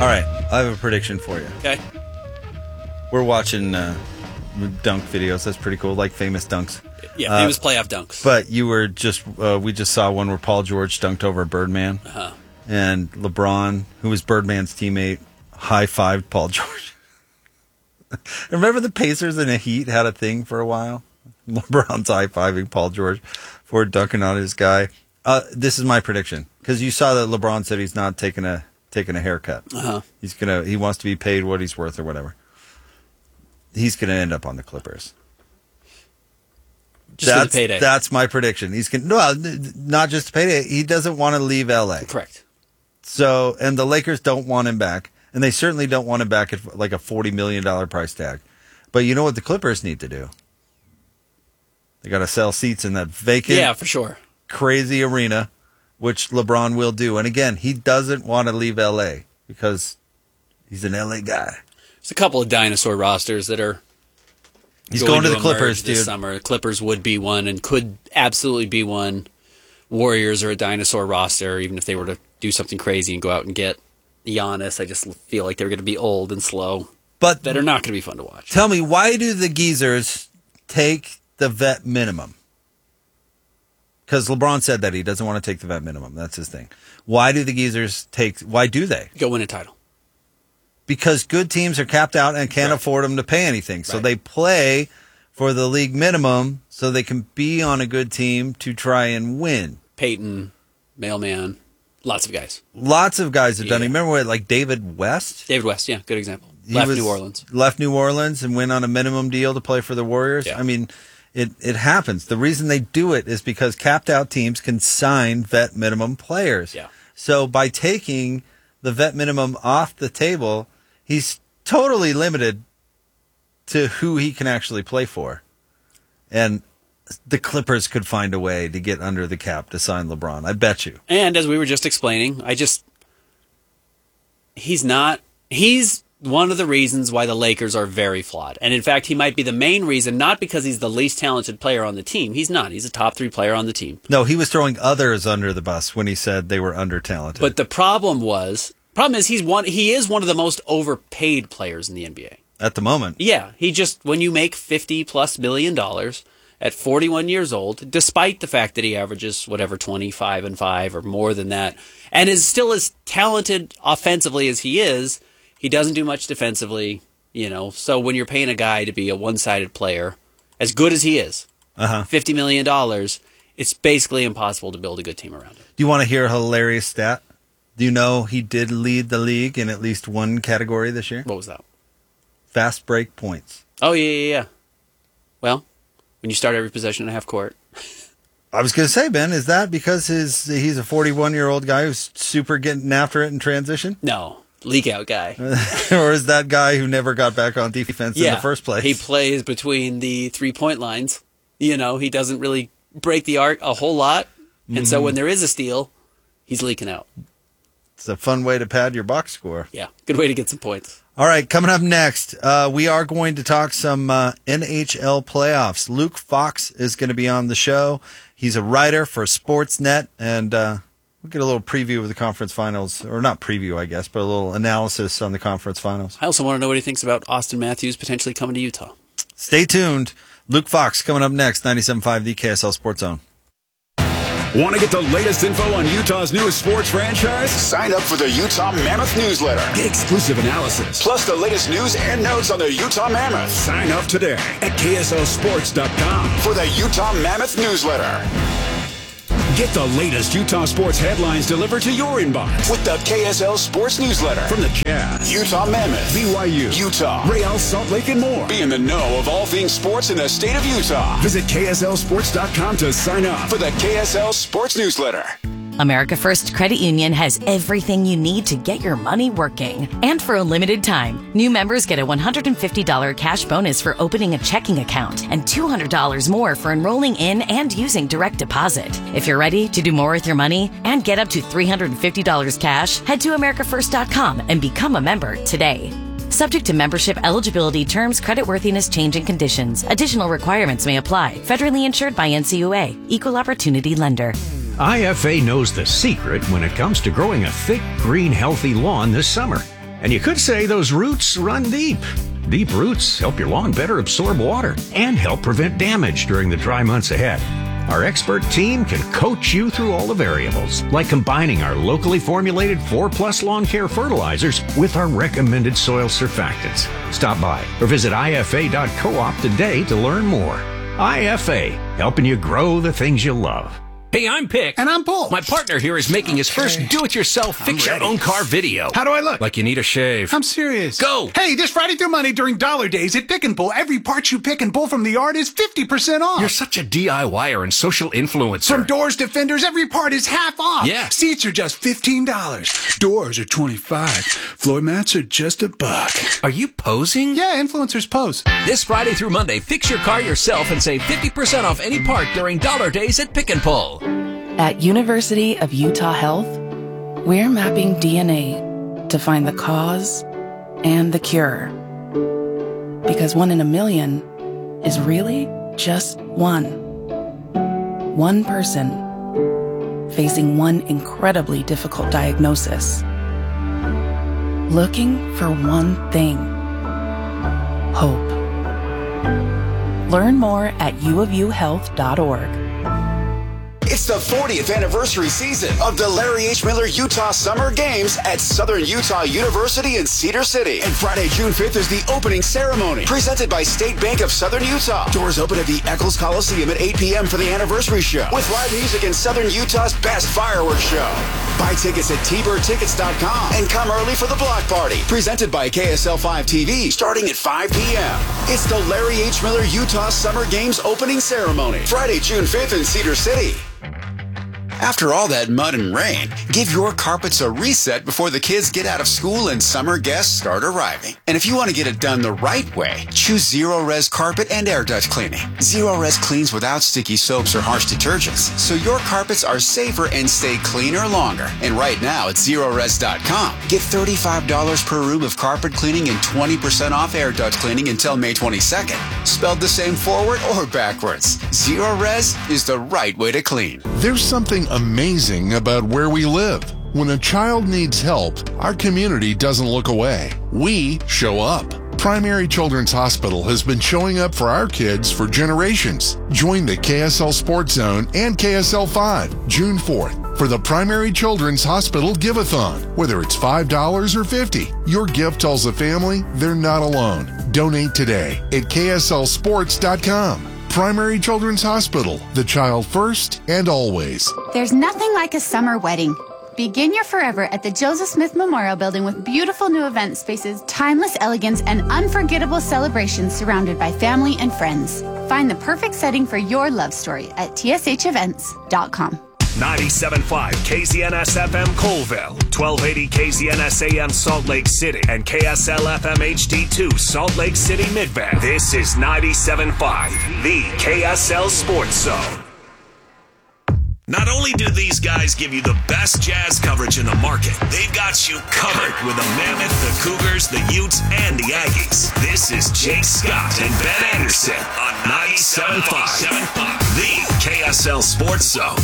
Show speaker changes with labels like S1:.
S1: All right, I have a prediction for you.
S2: Okay.
S1: We're watching dunk videos. That's pretty cool, like famous dunks.
S2: Yeah, famous playoff dunks.
S1: But you were just, we just saw one where Paul George dunked over Birdman.
S2: Uh-huh.
S1: And LeBron, who was Birdman's teammate, high-fived Paul George. Remember the Pacers and the Heat had a thing for a while? LeBron's high-fiving Paul George for dunking on his guy. This is my prediction, because you saw that LeBron said he's not taking a haircut.
S2: Uh-huh.
S1: He wants to be paid what he's worth or whatever. He's gonna end up on the Clippers.
S2: Just for the payday.
S1: That's my prediction. Not just a payday. He doesn't want to leave LA.
S2: Correct.
S1: So, and the Lakers don't want him back, and they certainly don't want him back at like a $40 million price tag. But you know what the Clippers need to do? They got to sell seats in that vacant,
S2: yeah, for sure,
S1: crazy arena, which LeBron will do. And again, he doesn't want to leave LA because he's an LA guy.
S2: There's a couple of dinosaur rosters that are.
S1: He's going to the Clippers,
S2: this
S1: dude.
S2: Summer. Clippers would be one and could absolutely be one. Warriors are a dinosaur roster, even if they were to do something crazy and go out and get Giannis. I just feel like they're going to be old and slow,
S1: but
S2: that are not going to be fun to watch.
S1: Tell me, why do the geezers take the vet minimum? Because LeBron said that he doesn't want to take the vet minimum. That's his thing. Why do the geezers why do they?
S2: Go win a title.
S1: Because good teams are capped out and can't afford them to pay anything. So they play for the league minimum so they can be on a good team to try and win.
S2: Peyton, Mailman, lots of guys.
S1: Lots of guys have done it. Remember what, like David West?
S2: David West, yeah, good example.
S1: Left New Orleans and went on a minimum deal to play for the Warriors.
S2: Yeah.
S1: I mean, it happens. The reason they do it is because capped out teams can sign vet minimum players.
S2: Yeah.
S1: So by taking the vet minimum off the table, he's totally limited to who he can actually play for. And the Clippers could find a way to get under the cap to sign LeBron. I bet you.
S2: And as we were just explaining, he's one of the reasons why the Lakers are very flawed. And in fact, he might be the main reason, not because he's the least talented player on the team. He's not. He's a top 3 player on the team.
S1: No, he was throwing others under the bus when he said they were under talented.
S2: But the problem is he is one of the most overpaid players in the NBA.
S1: At the moment.
S2: Yeah. When you make $50+ million at 41 years old, despite the fact that he averages 25 and 5 or more than that, and is still as talented offensively as he is, he doesn't do much defensively, So when you're paying a guy to be a one-sided player, as good as he is, $50 million, it's basically impossible to build a good team around him.
S1: Do you want to hear a hilarious stat? Do you know he did lead the league in at least one category this year?
S2: What was that?
S1: Fast break points.
S2: Oh, yeah. Well, when you start every possession at half court.
S1: I was going to say, Ben, is that because he's a 41-year-old guy who's super getting after it in transition?
S2: No. Leak out guy.
S1: Or is that guy who never got back on defense in the first place?
S2: He plays between the 3-point lines. He doesn't really break the arc a whole lot. And so when there is a steal, he's leaking out.
S1: It's a fun way to pad your box score.
S2: Yeah, good way to get some points.
S1: All right, coming up next, we are going to talk some NHL playoffs. Luke Fox is going to be on the show. He's a writer for Sportsnet, and we'll get a little preview of the conference finals, or not preview, I guess, but a little analysis on the conference finals.
S2: I also want to know what he thinks about Austin Matthews potentially coming to Utah.
S1: Stay tuned. Luke Fox coming up next, 97.5 the KSL Sports Zone.
S3: Want to get the latest info on Utah's newest sports franchise? Sign up for the Utah Mammoth newsletter. Get exclusive analysis, plus the latest news and notes on the Utah Mammoth. Sign up today at KSLSports.com for the Utah Mammoth newsletter. Get the latest Utah sports headlines delivered to your inbox with the KSL Sports Newsletter. From the Jazz, Utah Mammoth, BYU, Utah, Real Salt Lake, and more. Be in the know of all things sports in the state of Utah. Visit KSLSports.com to sign up for the KSL Sports Newsletter.
S4: America First Credit Union has everything you need to get your money working. And for a limited time, new members get a $150 cash bonus for opening a checking account and $200 more for enrolling in and using direct deposit. If you're ready to do more with your money and get up to $350 cash, head to americafirst.com and become a member today. Subject to membership eligibility, terms, creditworthiness, changing conditions. Additional requirements may apply. Federally insured by NCUA. Equal Opportunity Lender.
S5: IFA knows the secret when it comes to growing a thick, green, healthy lawn this summer. And you could say those roots run deep. Deep roots help your lawn better absorb water and help prevent damage during the dry months ahead. Our expert team can coach you through all the variables, like combining our locally formulated 4+ lawn care fertilizers with our recommended soil surfactants. Stop by or visit ifa.coop today to learn more. IFA, helping you grow the things you love.
S6: Hey, I'm Pick.
S7: And I'm Paul.
S6: My partner here is making his first do-it-yourself fix-your-own-car video.
S7: How do I look?
S6: Like you need a shave.
S7: I'm serious.
S6: Go!
S7: Hey, this Friday through Monday during Dollar Days at Pick and Pull, every part you pick and pull from the yard is 50% off.
S6: You're such a DIYer and social influencer.
S7: From doors to fenders, every part is half off.
S6: Yeah.
S7: Seats are just $15. Doors are $25. Floor mats are just $1.
S6: Are you posing?
S7: Yeah, influencers pose.
S6: This Friday through Monday, fix your car yourself and save 50% off any part during Dollar Days at Pick and Pull.
S8: At University of Utah Health, we're mapping DNA to find the cause and the cure. Because 1 in a million is really just one. One person facing one incredibly difficult diagnosis. Looking for one thing: hope. Learn more at uofuhealth.org.
S3: It's the 40th anniversary season of the Larry H. Miller Utah Summer Games at Southern Utah University in Cedar City. And Friday, June 5th is the opening ceremony presented by State Bank of Southern Utah. Doors open at the Eccles Coliseum at 8 p.m. for the anniversary show with live music and Southern Utah's best fireworks show. Buy tickets at tbirdtickets.com and come early for the block party presented by KSL5 TV starting at 5 p.m. It's the Larry H. Miller Utah Summer Games opening ceremony Friday, June 5th in Cedar City. After all that mud and rain, give your carpets a reset before the kids get out of school and summer guests start arriving. And if you want to get it done the right way, choose Zero-Res Carpet and Air Duct Cleaning. Zero-Res cleans without sticky soaps or harsh detergents, so your carpets are safer and stay cleaner longer. And right now at ZeroRes.com, get $35 per room of carpet cleaning and 20% off air duct cleaning until May 22nd. Spelled the same forward or backwards. Zero-Res is the right way to clean.
S9: There's something amazing about where we live. When a child needs help, our community doesn't look away. We show up. Primary Children's Hospital has been showing up for our kids for generations. Join the KSL Sports Zone and KSL 5 June 4th for the Primary Children's Hospital Give-a-thon. Whether it's $5 or $50, your gift tells the family they're not alone. Donate today at KSLSports.com. Primary Children's Hospital, the child first and always.
S10: There's nothing like a summer wedding. Begin your forever at the Joseph Smith Memorial Building with beautiful new event spaces, timeless elegance, and unforgettable celebrations surrounded by family and friends. Find the perfect setting for your love story at tshevents.com.
S11: 97.5 KZNS FM Colville, 1280 KZNS AM Salt Lake City, and KSL FM HD2 Salt Lake City Midband. This is 97.5, the KSL Sports Zone. Not only do these guys give you the best jazz coverage in the market, they've got you covered with the Mammoth, the Cougars, the Utes, and the Aggies. This is Jake Scott and Ben Anderson on 97.5, the KSL Sports Zone.